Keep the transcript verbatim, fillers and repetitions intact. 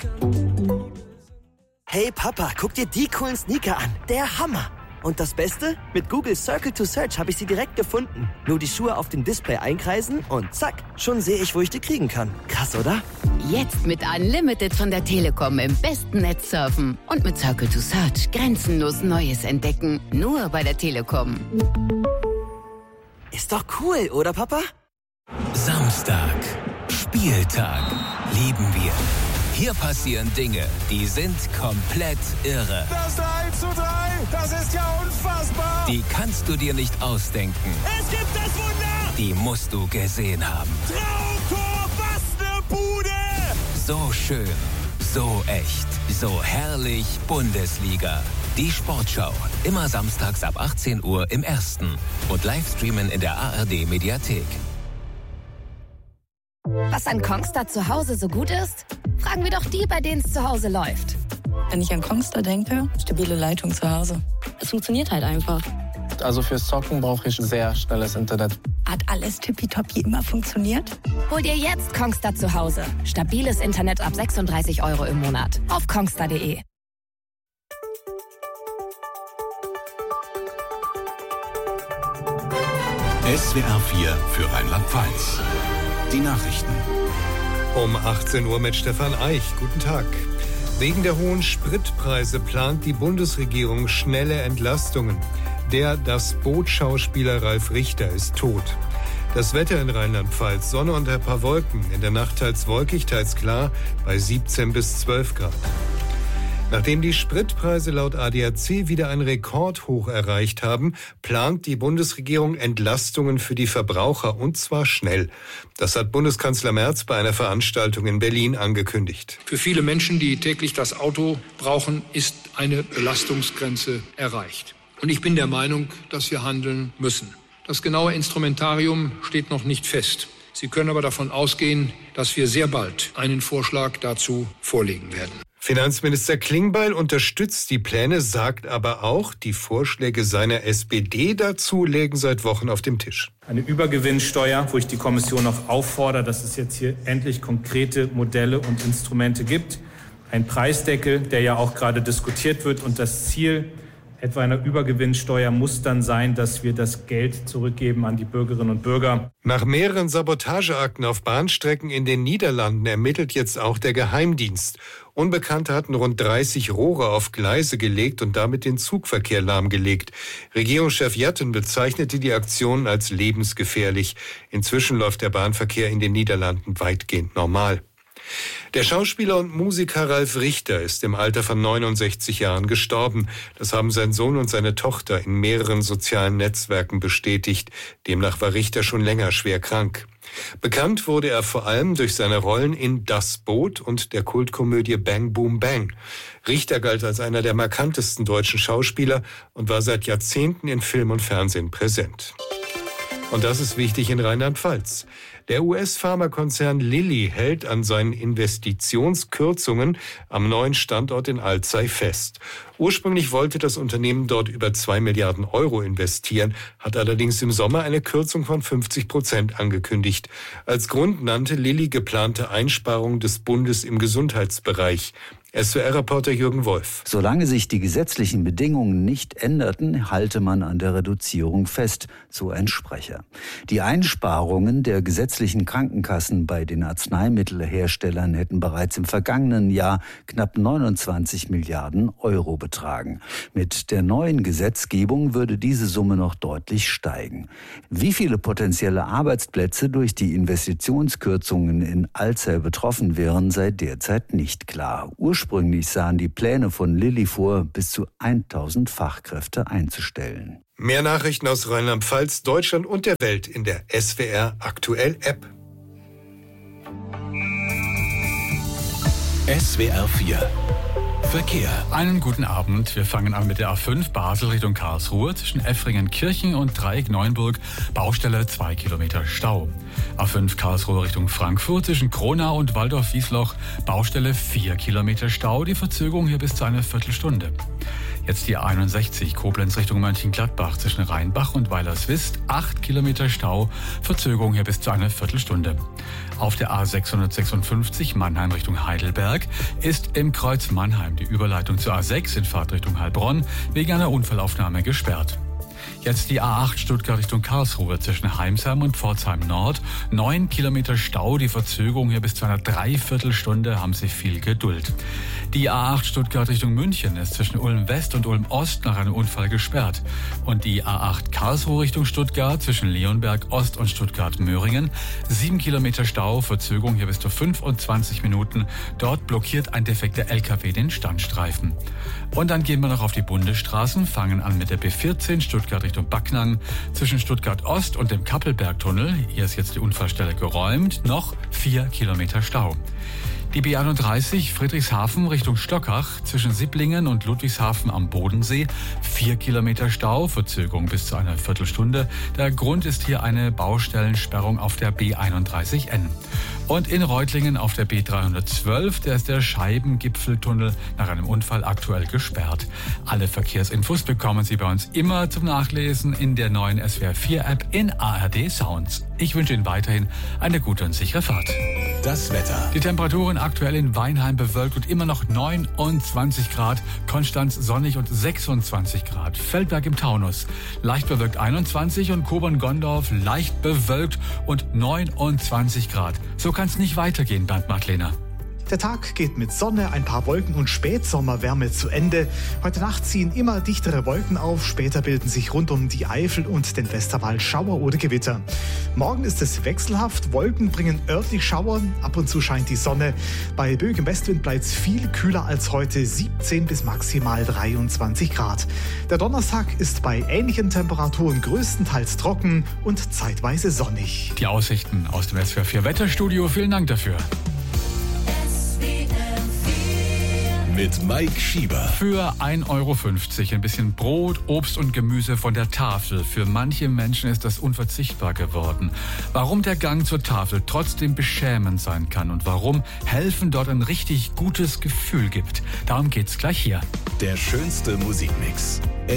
Hey Papa, guck dir die coolen Sneaker an. Der Hammer. Und das Beste? Mit Google Circle to Search habe ich sie direkt gefunden. Nur die Schuhe auf dem Display einkreisen und zack, schon sehe ich, wo ich die kriegen kann. Krass, oder? Jetzt mit Unlimited von der Telekom im besten Netz surfen. Und mit Circle to Search grenzenlos Neues entdecken. Nur bei der Telekom. Ist doch cool, oder Papa? Samstag. Spieltag. Lieben wir. Hier passieren Dinge, die sind komplett irre. Das eins zu drei, das ist ja unfassbar. Die kannst du dir nicht ausdenken. Es gibt das Wunder. Die musst du gesehen haben. Traumtor, was eine Bude. So schön, so echt, so herrlich Bundesliga. Die Sportschau, immer samstags ab achtzehn Uhr im Ersten und Livestreamen in der A R D-Mediathek. Was an Kongstar zu Hause so gut ist? Fragen wir doch die, bei denen es zu Hause läuft. Wenn ich an Kongstar denke, stabile Leitung zu Hause. Es funktioniert halt einfach. Also fürs Zocken brauche ich sehr schnelles Internet. Hat alles tippitoppi immer funktioniert? Hol dir jetzt Kongstar zu Hause. Stabiles Internet ab sechsunddreißig Euro im Monat. Auf kongstar punkt de. S W R vier für Rheinland-Pfalz. Die Nachrichten. Um achtzehn Uhr mit Stefan Eich. Guten Tag. Wegen der hohen Spritpreise plant die Bundesregierung schnelle Entlastungen. Der Das Boot-Schauspieler Ralf Richter ist tot. Das Wetter in Rheinland-Pfalz: Sonne und ein paar Wolken. In der Nacht teils wolkig, teils klar, bei siebzehn bis zwölf Grad. Nachdem die Spritpreise laut A D A C wieder ein Rekordhoch erreicht haben, plant die Bundesregierung Entlastungen für die Verbraucher, und zwar schnell. Das hat Bundeskanzler Merz bei einer Veranstaltung in Berlin angekündigt. Für viele Menschen, die täglich das Auto brauchen, ist eine Belastungsgrenze erreicht. Und ich bin der Meinung, dass wir handeln müssen. Das genaue Instrumentarium steht noch nicht fest. Sie können aber davon ausgehen, dass wir sehr bald einen Vorschlag dazu vorlegen werden. Finanzminister Klingbeil unterstützt die Pläne, sagt aber auch, die Vorschläge seiner S P D dazu liegen seit Wochen auf dem Tisch. Eine Übergewinnsteuer, wo ich die Kommission noch auffordere, dass es jetzt hier endlich konkrete Modelle und Instrumente gibt. Ein Preisdeckel, der ja auch gerade diskutiert wird, und das Ziel etwa einer Übergewinnsteuer muss dann sein, dass wir das Geld zurückgeben an die Bürgerinnen und Bürger. Nach mehreren Sabotageakten auf Bahnstrecken in den Niederlanden ermittelt jetzt auch der Geheimdienst. Unbekannte hatten rund dreißig Rohre auf Gleise gelegt und damit den Zugverkehr lahmgelegt. Regierungschef Jatten bezeichnete die Aktion als lebensgefährlich. Inzwischen läuft der Bahnverkehr in den Niederlanden weitgehend normal. Der Schauspieler und Musiker Ralf Richter ist im Alter von neunundsechzig Jahren gestorben. Das haben sein Sohn und seine Tochter in mehreren sozialen Netzwerken bestätigt. Demnach war Richter schon länger schwer krank. Bekannt wurde er vor allem durch seine Rollen in Das Boot und der Kultkomödie Bang Boom Bang. Richter galt als einer der markantesten deutschen Schauspieler und war seit Jahrzehnten in Film und Fernsehen präsent. Und das ist wichtig in Rheinland-Pfalz. Der U S-Pharmakonzern Lilly hält an seinen Investitionskürzungen am neuen Standort in Alzey fest. Ursprünglich wollte das Unternehmen dort über zwei Milliarden Euro investieren, hat allerdings im Sommer eine Kürzung von fünfzig Prozent angekündigt. Als Grund nannte Lilly geplante Einsparungen des Bundes im Gesundheitsbereich. S W R-Reporter Jürgen Wolf. Solange sich die gesetzlichen Bedingungen nicht änderten, halte man an der Reduzierung fest, so ein Sprecher. Die Einsparungen der gesetzlichen Krankenkassen bei den Arzneimittelherstellern hätten bereits im vergangenen Jahr knapp neunundzwanzig Milliarden Euro betragen. Mit der neuen Gesetzgebung würde diese Summe noch deutlich steigen. Wie viele potenzielle Arbeitsplätze durch die Investitionskürzungen in Alzey betroffen wären, sei derzeit nicht klar. Ursprünglich sahen die Pläne von Lilly vor, bis zu tausend Fachkräfte einzustellen. Mehr Nachrichten aus Rheinland-Pfalz, Deutschland und der Welt in der S W R Aktuell App. S W R vier Verkehr. Einen guten Abend. Wir fangen an mit der A fünf Basel Richtung Karlsruhe zwischen Effringen-Kirchen und Dreieck-Neuenburg. Baustelle zwei Kilometer Stau. A fünf Karlsruhe Richtung Frankfurt zwischen Kronau und Waldorf-Wiesloch. Baustelle vier Kilometer Stau. Die Verzögerung hier bis zu einer Viertelstunde. Jetzt die A einundsechzig Koblenz Richtung Mönchengladbach zwischen Rheinbach und Weilerswist. acht Kilometer Stau, Verzögerung hier bis zu einer Viertelstunde. Auf der A sechshundertsechsundfünfzig Mannheim Richtung Heidelberg ist im Kreuz Mannheim die Überleitung zur A sechs in Fahrtrichtung Heilbronn wegen einer Unfallaufnahme gesperrt. Jetzt die A acht Stuttgart Richtung Karlsruhe zwischen Heimsheim und Pforzheim Nord. Neun Kilometer Stau, die Verzögerung hier bis zu einer Dreiviertelstunde, haben Sie viel Geduld. Die A acht Stuttgart Richtung München ist zwischen Ulm West und Ulm Ost nach einem Unfall gesperrt. Und die A acht Karlsruhe Richtung Stuttgart zwischen Leonberg Ost und Stuttgart Möhringen. Sieben Kilometer Stau, Verzögerung hier bis zu fünfundzwanzig Minuten. Dort blockiert ein defekter L K W den Standstreifen. Und dann gehen wir noch auf die Bundesstraßen, fangen an mit der B vierzehn Stuttgart Richtung Backnang zwischen Stuttgart Ost und dem Kappelbergtunnel. Hier ist jetzt die Unfallstelle geräumt. Noch vier Kilometer Stau. Die B einunddreißig Friedrichshafen Richtung Stockach zwischen Sipplingen und Ludwigshafen am Bodensee. Vier Kilometer Stau, Verzögerung bis zu einer Viertelstunde. Der Grund ist hier eine Baustellensperrung auf der B einunddreißig N. Und in Reutlingen auf der B dreihundertzwölf, der ist der Scheibengipfeltunnel nach einem Unfall aktuell gesperrt. Alle Verkehrsinfos bekommen Sie bei uns immer zum Nachlesen in der neuen S W R vier App in A R D Sounds. Ich wünsche Ihnen weiterhin eine gute und sichere Fahrt. Das Wetter. Die Temperaturen aktuell in Weinheim bewölkt und immer noch neunundzwanzig Grad, Konstanz sonnig und sechsundzwanzig Grad, Feldberg im Taunus leicht bewölkt einundzwanzig und Kobern-Gondorf leicht bewölkt und neunundzwanzig Grad. So kann es nicht weitergehen, Bernd Madlener. Der Tag geht mit Sonne, ein paar Wolken und Spätsommerwärme zu Ende. Heute Nacht ziehen immer dichtere Wolken auf. Später bilden sich rund um die Eifel und den Westerwald Schauer oder Gewitter. Morgen ist es wechselhaft. Wolken bringen örtlich Schauer. Ab und zu scheint die Sonne. Bei böigem Westwind bleibt es viel kühler als heute. siebzehn bis maximal dreiundzwanzig Grad. Der Donnerstag ist bei ähnlichen Temperaturen größtenteils trocken und zeitweise sonnig. Die Aussichten aus dem S W R vier Wetterstudio. Vielen Dank dafür. Mit Mike Schieber. Für ein Euro fünfzig ein bisschen Brot, Obst und Gemüse von der Tafel. Für manche Menschen ist das unverzichtbar geworden. Warum der Gang zur Tafel trotzdem beschämend sein kann und warum Helfen dort ein richtig gutes Gefühl gibt. Darum geht's gleich hier. Der schönste Musikmix.